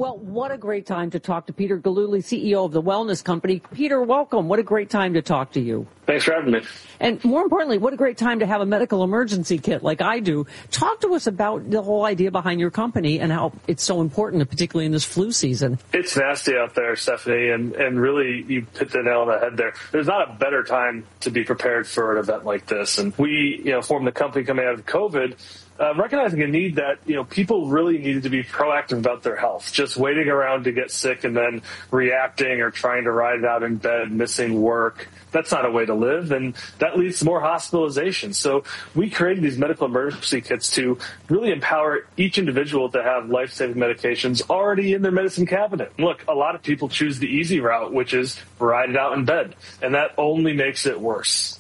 Well, what a great time to talk to Peter Gillooly, CEO of the Wellness Company. Peter, welcome. What a great time to talk to you. Thanks for having me. And more importantly, what a great time to have a medical emergency kit like I do. Talk to us about the whole idea behind your company and how it's so important, particularly in this flu season. It's nasty out there, Stephanie, and really you hit the nail on the head there. There's not a better time to be prepared for an event like this. And we, formed the company coming out of COVID, recognizing a need that, people really needed to be proactive about their health. Just waiting around to get sick and then reacting or trying to ride it out in bed, missing work. That's not a way to live, and that leads to more hospitalization. So we created these medical emergency kits to really empower each individual to have life-saving medications already in their medicine cabinet. Look, a lot of people choose the easy route, which is ride it out in bed, and that only makes it worse.